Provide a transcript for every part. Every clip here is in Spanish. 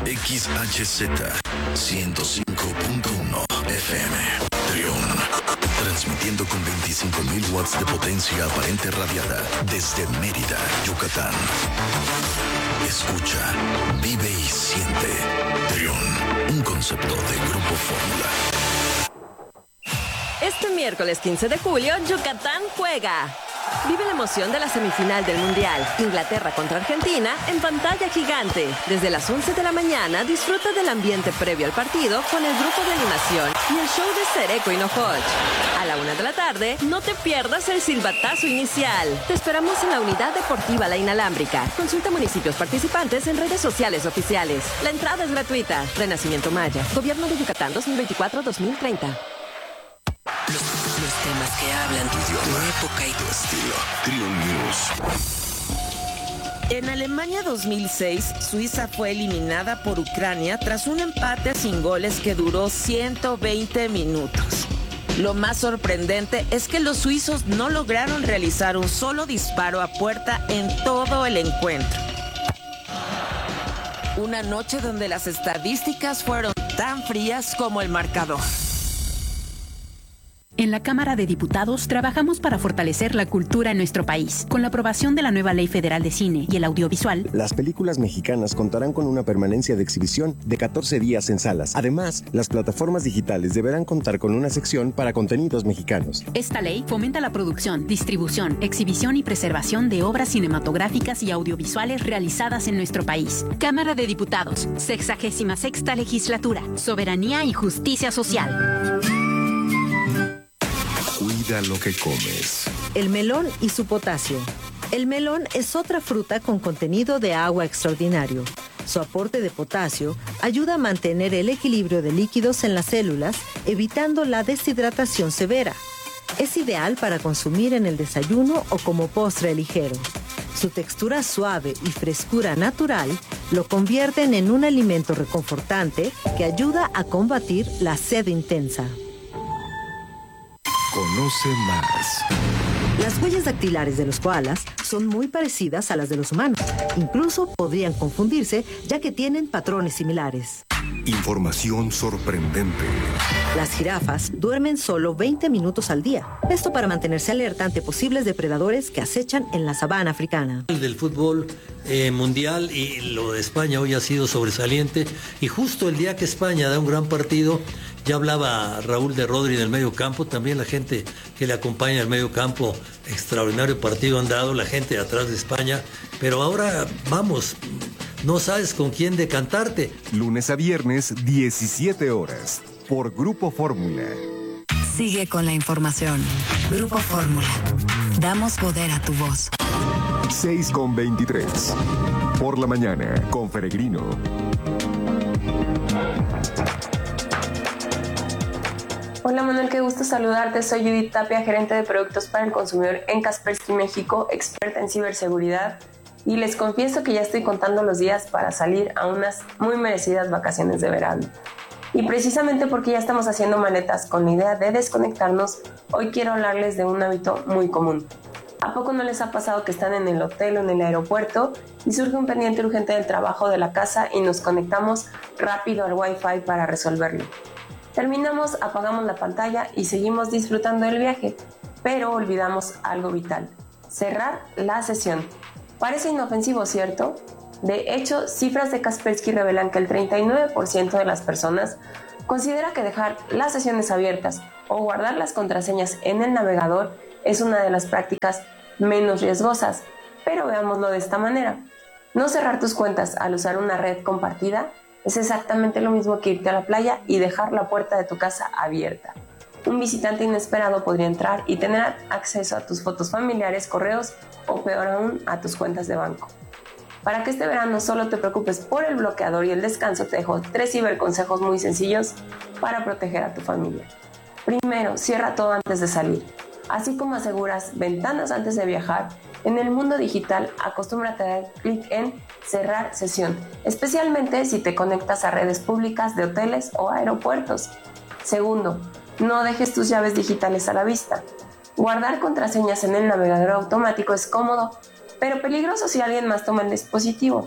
XHZ 105.1 FM. Trión. Transmitiendo con 25.000 watts de potencia aparente radiada desde Mérida, Yucatán. Escucha, vive y siente. Trión, un concepto de Grupo Fórmula. Este miércoles 15 de julio, Yucatán juega. Vive la emoción de la semifinal del Mundial, Inglaterra contra Argentina, en pantalla gigante. Desde las 11 de la mañana, disfruta del ambiente previo al partido con el grupo de animación y el show de Cereco y Nojoch. A la 1 de la tarde, no te pierdas el silbatazo inicial. Te esperamos en la Unidad Deportiva La Inalámbrica. Consulta municipios participantes en redes sociales oficiales. La entrada es gratuita. Renacimiento Maya. Gobierno de Yucatán 2024-2030. Los temas que hablan tu idioma, tu época y tu estilo. Trión News. En Alemania 2006, Suiza fue eliminada por Ucrania tras un empate sin goles que duró 120 minutos. Lo más sorprendente es que los suizos no lograron realizar un solo disparo a puerta en todo el encuentro. Una noche donde las estadísticas fueron tan frías como el marcador. En la Cámara de Diputados trabajamos para fortalecer la cultura en nuestro país. Con la aprobación de la nueva Ley Federal de Cine y el Audiovisual, las películas mexicanas contarán con una permanencia de exhibición de 14 días en salas. Además, las plataformas digitales deberán contar con una sección para contenidos mexicanos. Esta ley fomenta la producción, distribución, exhibición y preservación de obras cinematográficas y audiovisuales realizadas en nuestro país. Cámara de Diputados, 66ª Legislatura, Soberanía y Justicia Social. Cuida lo que comes. El melón y su potasio. El melón es otra fruta con contenido de agua extraordinario. Su aporte de potasio ayuda a mantener el equilibrio de líquidos en las células, evitando la deshidratación severa. Es ideal para consumir en el desayuno o como postre ligero. Su textura suave y frescura natural lo convierten en un alimento reconfortante que ayuda a combatir la sed intensa. Conoce más. Las huellas dactilares de los koalas son muy parecidas a las de los humanos. Incluso podrían confundirse, ya que tienen patrones similares. Información sorprendente. Las jirafas duermen solo 20 minutos al día. Esto para mantenerse alerta ante posibles depredadores que acechan en la sabana africana. El del fútbol mundial y lo de España hoy ha sido sobresaliente. Y justo el día que España da un gran partido, ya hablaba Raúl de Rodri del medio campo, también la gente que le acompaña en el medio campo, extraordinario partido han dado, la gente de atrás de España. Pero ahora vamos, no sabes con quién decantarte. Lunes a viernes, 17 horas, por Grupo Fórmula. Sigue con la información. Grupo Fórmula. Damos poder a tu voz. 6:23. Por la mañana, con Peregrino. Hola Manuel, qué gusto saludarte. Soy Judith Tapia, gerente de productos para el consumidor en Kaspersky México, experta en ciberseguridad. Y les confieso que ya estoy contando los días para salir a unas muy merecidas vacaciones de verano. Y precisamente porque ya estamos haciendo maletas con la idea de desconectarnos, hoy quiero hablarles de un hábito muy común. ¿A poco no les ha pasado que están en el hotel o en el aeropuerto y surge un pendiente urgente del trabajo de la casa y nos conectamos rápido al Wi-Fi para resolverlo? Terminamos, apagamos la pantalla y seguimos disfrutando del viaje, pero olvidamos algo vital: cerrar la sesión. Parece inofensivo, ¿cierto? De hecho, cifras de Kaspersky revelan que el 39% de las personas considera que dejar las sesiones abiertas o guardar las contraseñas en el navegador es una de las prácticas menos riesgosas. Pero veámoslo de esta manera. No cerrar tus cuentas al usar una red compartida es exactamente lo mismo que irte a la playa y dejar la puerta de tu casa abierta. Un visitante inesperado podría entrar y tener acceso a tus fotos familiares, correos o peor aún, a tus cuentas de banco. Para que este verano solo te preocupes por el bloqueador y el descanso, te dejo 3 ciberconsejos muy sencillos para proteger a tu familia. Primero, cierra todo antes de salir. Así como aseguras ventanas antes de viajar, en el mundo digital acostúmbrate a dar clic en cerrar sesión, especialmente si te conectas a redes públicas de hoteles o aeropuertos. Segundo, no dejes tus llaves digitales a la vista. Guardar contraseñas en el navegador automático es cómodo, pero peligroso si alguien más toma el dispositivo.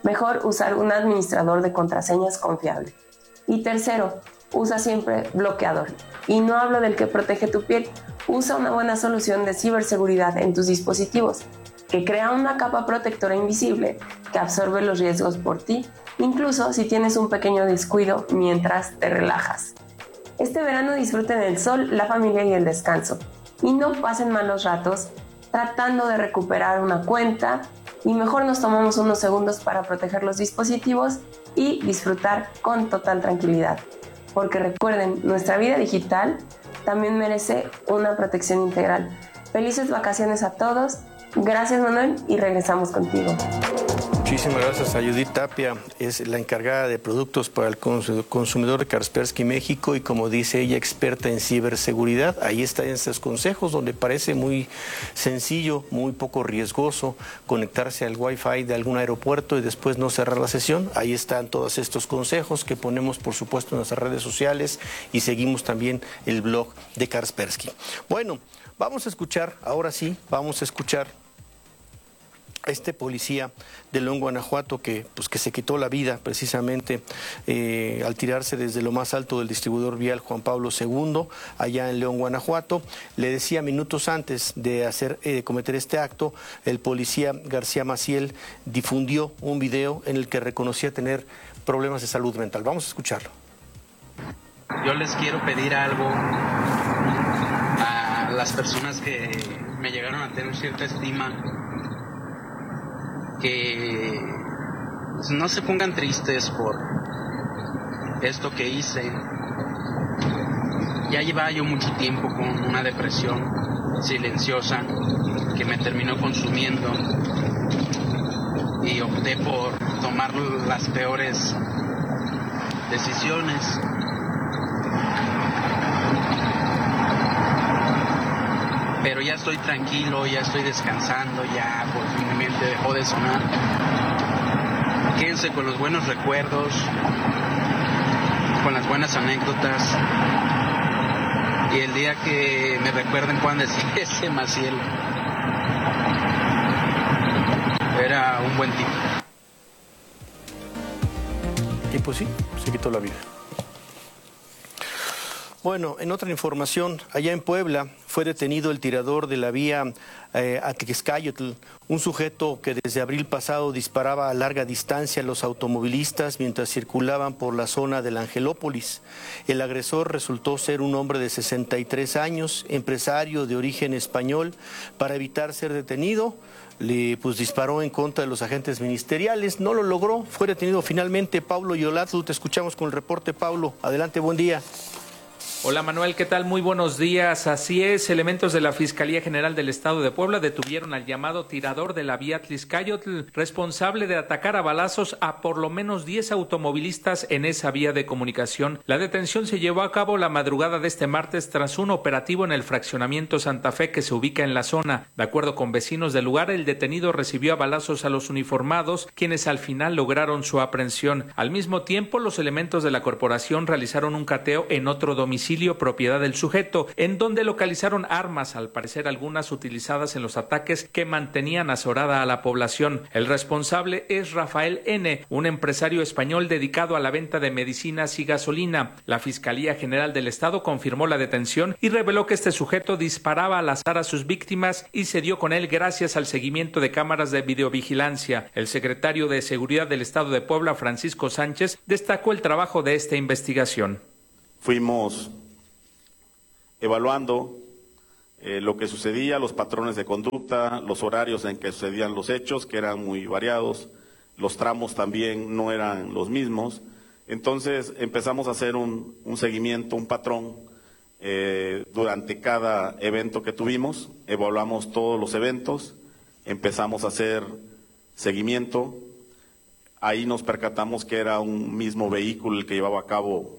Mejor usar un administrador de contraseñas confiable. Y tercero, usa siempre bloqueador. Y no hablo del que protege tu piel. Usa una buena solución de ciberseguridad en tus dispositivos, que crea una capa protectora invisible que absorbe los riesgos por ti, incluso si tienes un pequeño descuido mientras te relajas. Este verano disfruten el sol, la familia y el descanso. Y no pasen malos ratos tratando de recuperar una cuenta, y mejor nos tomamos unos segundos para proteger los dispositivos y disfrutar con total tranquilidad. Porque recuerden, nuestra vida digital también merece una protección integral. Felices vacaciones a todos. Gracias, Manuel, y regresamos contigo. Muchísimas gracias a Judith Tapia, es la encargada de productos para el consumidor de Kaspersky México y, como dice ella, experta en ciberseguridad. Ahí están estos consejos donde parece muy sencillo, muy poco riesgoso conectarse al Wi-Fi de algún aeropuerto y después no cerrar la sesión. Ahí están todos estos consejos que ponemos, por supuesto, en nuestras redes sociales y seguimos también el blog de Kaspersky. Bueno, vamos a escuchar, ahora sí, vamos a escuchar este policía de León, Guanajuato, que se quitó la vida precisamente al tirarse desde lo más alto del distribuidor vial Juan Pablo II, allá en León, Guanajuato. Le decía, minutos antes de cometer este acto, el policía García Maciel difundió un video en el que reconocía tener problemas de salud mental. Vamos a escucharlo. Yo les quiero pedir algo a las personas que me llegaron a tener cierta estima, que no se pongan tristes por esto que hice. Ya llevaba yo mucho tiempo con una depresión silenciosa que me terminó consumiendo y opté por tomar las peores decisiones. Pero ya estoy tranquilo, ya estoy descansando, ya por fin mi mente dejó de sonar. Quédense con los buenos recuerdos, con las buenas anécdotas. Y el día que me recuerden puedan decir, ese Maciel era un buen tipo. Y pues sí, se quitó la vida. Bueno, en otra información, allá en Puebla fue detenido el tirador de la vía Atlixcáyotl, un sujeto que desde abril pasado disparaba a larga distancia a los automovilistas mientras circulaban por la zona de la Angelópolis. El agresor resultó ser un hombre de 63 años, empresario de origen español. Para evitar ser detenido, le disparó en contra de los agentes ministeriales. No lo logró, fue detenido finalmente. Pablo Yolatl, te escuchamos con el reporte. Pablo, adelante, buen día. Hola Manuel, ¿qué tal? Muy buenos días. Así es, elementos de la Fiscalía General del Estado de Puebla detuvieron al llamado tirador de la vía Atlixcáyotl, responsable de atacar a balazos a por lo menos 10 automovilistas en esa vía de comunicación. La detención se llevó a cabo la madrugada de este martes tras un operativo en el fraccionamiento Santa Fe que se ubica en la zona. De acuerdo con vecinos del lugar, el detenido recibió a balazos a los uniformados, quienes al final lograron su aprehensión. Al mismo tiempo, los elementos de la corporación realizaron un cateo en otro domicilio propiedad del sujeto, en donde localizaron armas, al parecer algunas utilizadas en los ataques que mantenían azorada a la población. El responsable es Rafael N., un empresario español dedicado a la venta de medicinas y gasolina. La Fiscalía General del Estado confirmó la detención y reveló que este sujeto disparaba al azar a sus víctimas y se dio con él gracias al seguimiento de cámaras de videovigilancia. El secretario de Seguridad del Estado de Puebla, Francisco Sánchez, destacó el trabajo de esta investigación. Fuimos evaluando lo que sucedía, los patrones de conducta, los horarios en que sucedían los hechos, que eran muy variados, los tramos también no eran los mismos. Entonces empezamos a hacer un seguimiento, un patrón durante cada evento que tuvimos, evaluamos todos los eventos, empezamos a hacer seguimiento. Ahí nos percatamos que era un mismo vehículo el que llevaba a cabo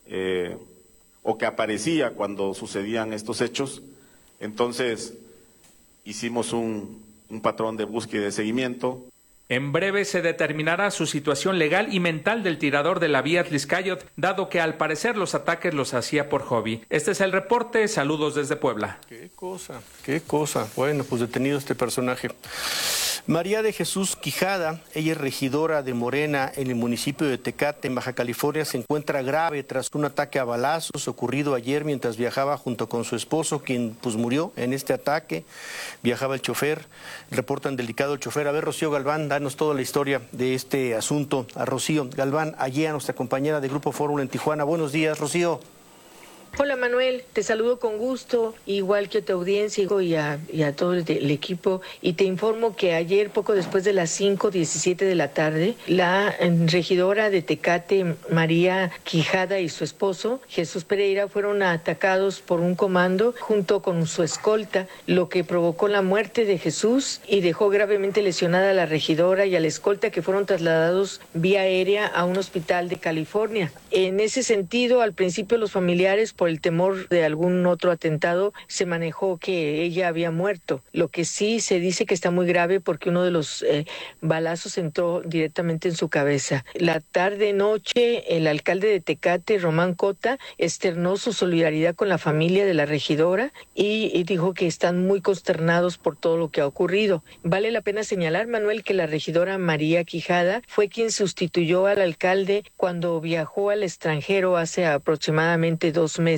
o que aparecía cuando sucedían estos hechos. Entonces hicimos un patrón de búsqueda y de seguimiento. En breve se determinará su situación legal y mental del tirador de la vía Atlixcáyotl, dado que al parecer los ataques los hacía por hobby. Este es el reporte. Saludos desde Puebla. Qué cosa. Bueno, pues detenido este personaje. María de Jesús Quijada, ella es regidora de Morena en el municipio de Tecate, en Baja California, se encuentra grave tras un ataque a balazos ocurrido ayer mientras viajaba junto con su esposo, quien pues murió en este ataque. Viajaba el chofer, reportan delicado el chofer. A ver, Rocío Galván, danos toda la historia de este asunto. A Rocío Galván, allí a nuestra compañera de Grupo Fórmula en Tijuana. Buenos días, Rocío. Hola Manuel, te saludo con gusto, igual que a tu audiencia y a todo el equipo, y te informo que ayer, poco después de las 5:17 de la tarde, la regidora de Tecate, María Quijada, y su esposo, Jesús Pereira, fueron atacados por un comando junto con su escolta, lo que provocó la muerte de Jesús y dejó gravemente lesionada a la regidora y a la escolta, que fueron trasladados vía aérea a un hospital de California. En ese sentido, al principio los familiares, por el temor de algún otro atentado, se manejó que ella había muerto. Lo que sí se dice que está muy grave porque uno de los balazos entró directamente en su cabeza. La tarde-noche, el alcalde de Tecate, Román Cota, externó su solidaridad con la familia de la regidora y dijo que están muy consternados por todo lo que ha ocurrido. Vale la pena señalar, Manuel, que la regidora María Quijada fue quien sustituyó al alcalde cuando viajó al extranjero hace aproximadamente 2 meses.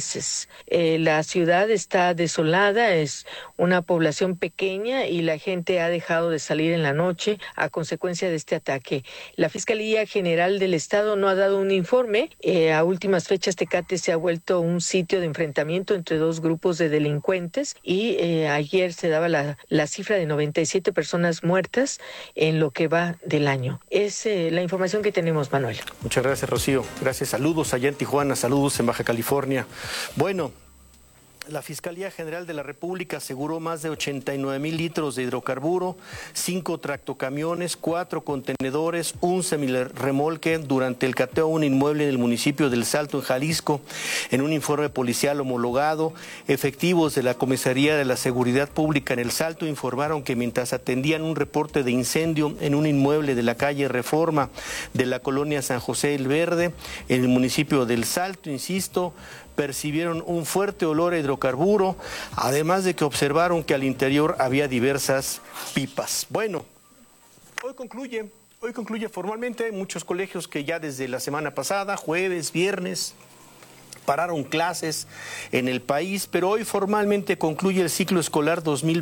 La ciudad está desolada, es una población pequeña y la gente ha dejado de salir en la noche a consecuencia de este ataque. La Fiscalía General del Estado no ha dado un informe. A últimas fechas, Tecate se ha vuelto un sitio de enfrentamiento entre dos grupos de delincuentes y ayer se daba la cifra de 97 personas muertas en lo que va del año. Es la información que tenemos, Manuel. Muchas gracias, Rocío. Gracias. Saludos allá en Tijuana, saludos en Baja California. Bueno, la Fiscalía General de la República aseguró más de 89,000 litros de hidrocarburo, 5 tractocamiones, 4 contenedores, un semirremolque durante el cateo a un inmueble en el municipio del Salto, en Jalisco. En un informe policial homologado, efectivos de la Comisaría de la Seguridad Pública en el Salto informaron que mientras atendían un reporte de incendio en un inmueble de la calle Reforma de la colonia San José el Verde, en el municipio del Salto, insisto, percibieron un fuerte olor a hidrocarburo, además de que observaron que al interior había diversas pipas. Bueno, hoy concluye formalmente. Hay muchos colegios que ya desde la semana pasada, jueves, viernes, pararon clases en el país, pero hoy formalmente concluye el ciclo escolar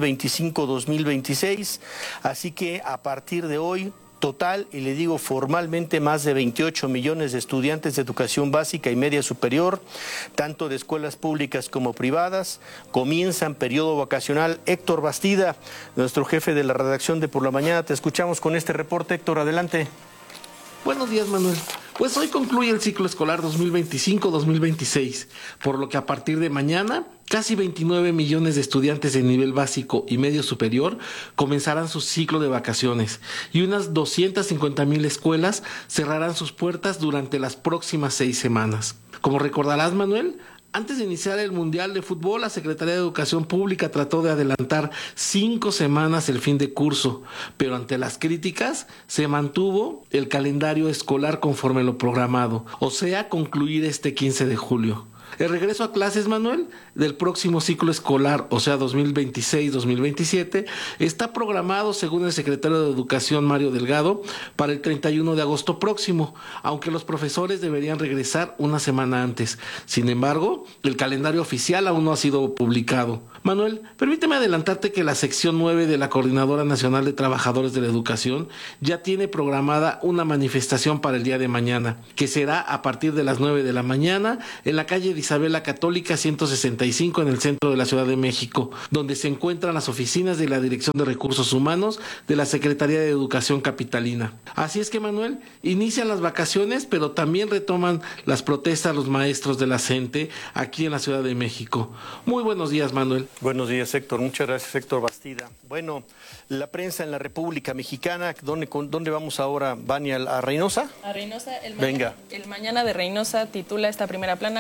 2025-2026, así que a partir de hoy, total, y le digo formalmente, más de 28 millones de estudiantes de educación básica y media superior, tanto de escuelas públicas como privadas, comienzan periodo vacacional. Héctor Bastida, nuestro jefe de la redacción de Por la Mañana, te escuchamos con este reporte. Héctor, adelante. Buenos días, Manuel. Pues hoy concluye el ciclo escolar 2025-2026, por lo que a partir de mañana, casi 29 millones de estudiantes de nivel básico y medio superior comenzarán su ciclo de vacaciones y unas 250,000 escuelas cerrarán sus puertas durante las próximas 6 semanas. Como recordarás, Manuel, antes de iniciar el Mundial de Fútbol, la Secretaría de Educación Pública trató de adelantar 5 semanas el fin de curso, pero ante las críticas se mantuvo el calendario escolar conforme lo programado, o sea, concluir este 15 de julio. El regreso a clases, Manuel, del próximo ciclo escolar, o sea 2026-2027, está programado, según el secretario de Educación, Mario Delgado, para el 31 de agosto próximo, aunque los profesores deberían regresar una semana antes. Sin embargo, el calendario oficial aún no ha sido publicado. Manuel, permíteme adelantarte que la sección 9 de la Coordinadora Nacional de Trabajadores de la Educación ya tiene programada una manifestación para el día de mañana, que será a partir de las 9 de la mañana en la calle de Isabela Católica 165 en el centro de la Ciudad de México, donde se encuentran las oficinas de la Dirección de Recursos Humanos de la Secretaría de Educación Capitalina. Así es que, Manuel, inician las vacaciones, pero también retoman las protestas los maestros de la CENTE aquí en la Ciudad de México. Muy buenos días, Manuel. Buenos días, Héctor. Muchas gracias, Héctor Bastida. Bueno, la prensa en la República Mexicana, ¿dónde vamos ahora, Vania? ¿A Reynosa? A Reynosa, Venga. El mañana de Reynosa titula esta primera plana: Combate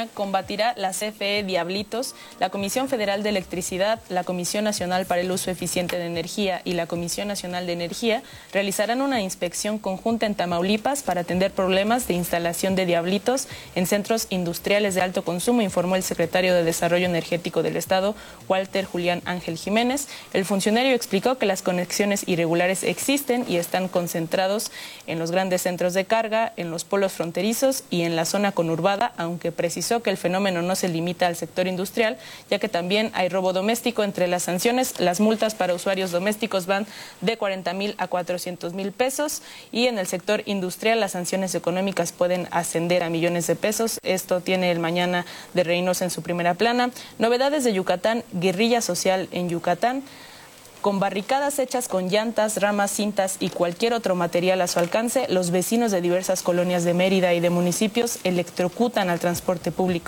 debatirá la CFE Diablitos, la Comisión Federal de Electricidad, la Comisión Nacional para el Uso Eficiente de Energía y la Comisión Nacional de Energía realizarán una inspección conjunta en Tamaulipas para atender problemas de instalación de diablitos en centros industriales de alto consumo, informó el secretario de Desarrollo Energético del Estado, Walter Julián Ángel Jiménez. El funcionario explicó que las conexiones irregulares existen y están concentrados en los grandes centros de carga, en los polos fronterizos y en la zona conurbada, aunque precisó que el fenómeno no se limita al sector industrial, ya que también hay robo doméstico. Entre las sanciones, las multas para usuarios domésticos van de 40,000 a 400,000 pesos y en el sector industrial las sanciones económicas pueden ascender a millones de pesos. Esto tiene el Mañana de Reynosa en su primera plana. Novedades de Yucatán, guerrilla social en Yucatán. Con barricadas hechas con llantas, ramas, cintas y cualquier otro material a su alcance, los vecinos de diversas colonias de Mérida y de municipios electrocutan al transporte público.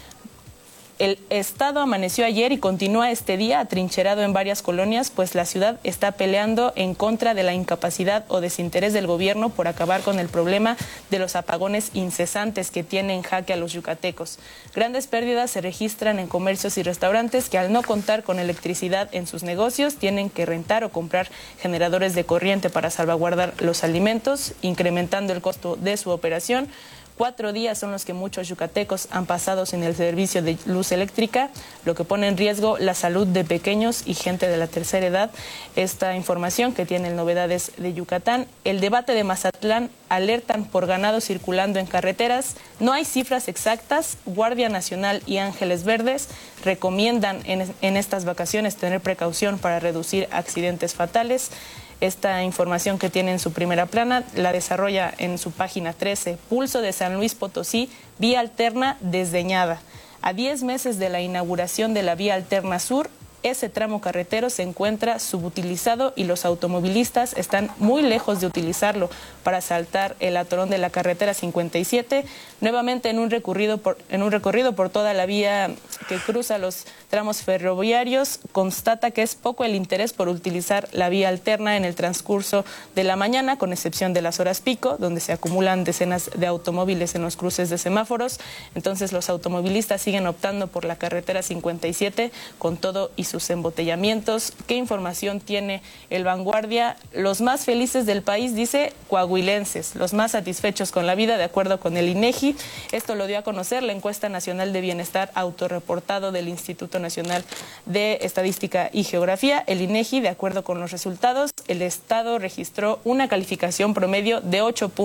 El Estado amaneció ayer y continúa este día atrincherado en varias colonias, pues la ciudad está peleando en contra de la incapacidad o desinterés del gobierno por acabar con el problema de los apagones incesantes que tienen en jaque a los yucatecos. Grandes pérdidas se registran en comercios y restaurantes que al no contar con electricidad en sus negocios tienen que rentar o comprar generadores de corriente para salvaguardar los alimentos, incrementando el costo de su operación. 4 días son los que muchos yucatecos han pasado sin el servicio de luz eléctrica, lo que pone en riesgo la salud de pequeños y gente de la tercera edad. Esta información que tiene Novedades de Yucatán. El debate de Mazatlán, alertan por ganado circulando en carreteras. No hay cifras exactas. Guardia Nacional y Ángeles Verdes recomiendan en estas vacaciones tener precaución para reducir accidentes fatales. Esta información que tiene en su primera plana la desarrolla en su página 13. Pulso de San Luis Potosí, vía alterna desdeñada. A 10 meses de la inauguración de la vía alterna sur, ese tramo carretero se encuentra subutilizado y los automovilistas están muy lejos de utilizarlo para saltar el atorón de la carretera 57. Nuevamente en un recorrido por toda la vía que cruza los tramos ferroviarios, constata que es poco el interés por utilizar la vía alterna en el transcurso de la mañana, con excepción de las horas pico, donde se acumulan decenas de automóviles en los cruces de semáforos. Entonces los automovilistas siguen optando por la carretera 57 con todo y sus embotellamientos. ¿Qué información tiene el Vanguardia? Los más felices del país, dice, coahuilenses, los más satisfechos con la vida, de acuerdo con el INEGI. Esto lo dio a conocer la encuesta nacional de bienestar autorreportado del Instituto Nacional de Estadística y Geografía, el INEGI. De acuerdo con los resultados, el Estado registró una calificación promedio de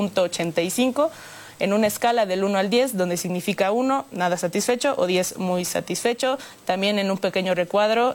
8.85 en una escala del 1 al 10, donde significa 1, nada satisfecho, o 10, muy satisfecho. También en un pequeño recuadro,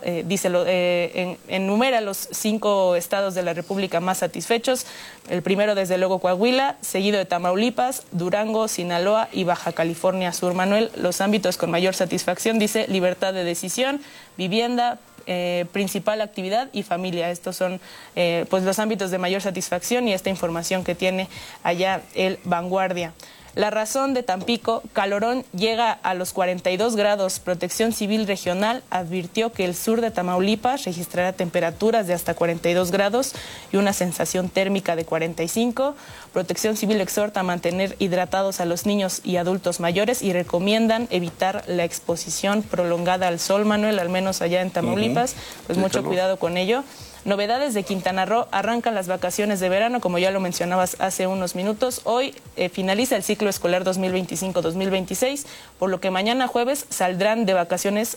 enumera los 5 estados de la República más satisfechos. El primero, desde luego, Coahuila, seguido de Tamaulipas, Durango, Sinaloa y Baja California Sur. Manuel, los ámbitos con mayor satisfacción, dice, libertad de decisión, vivienda, principal actividad y familia. Estos son pues los ámbitos de mayor satisfacción y esta información que tiene allá el Vanguardia. La Razón de Tampico, calorón llega a los 42 grados. Protección Civil Regional advirtió que el sur de Tamaulipas registrará temperaturas de hasta 42 grados y una sensación térmica de 45. Protección Civil exhorta a mantener hidratados a los niños y adultos mayores y recomiendan evitar la exposición prolongada al sol, Manuel, al menos allá en Tamaulipas. Pues mucho cuidado con ello. Novedades de Quintana Roo, arrancan las vacaciones de verano, como ya lo mencionabas hace unos minutos. Hoy finaliza el ciclo escolar 2025-2026, por lo que mañana jueves saldrán de vacaciones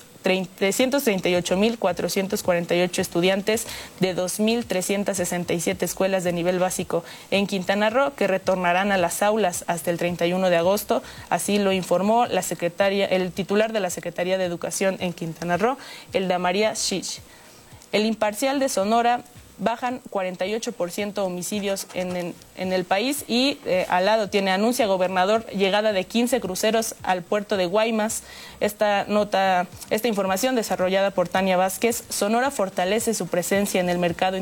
338,448 estudiantes de 2,367 escuelas de nivel básico en Quintana Roo, que retornarán a las aulas hasta el 31 de agosto. Así lo informó el titular de la Secretaría de Educación en Quintana Roo, Elda María Shich. El Imparcial de Sonora, bajan 48% homicidios en el país y al lado tiene, anuncia gobernador llegada de 15 cruceros al puerto de Guaymas. Esta información desarrollada por Tania Vázquez. Sonora fortalece su presencia en el mercado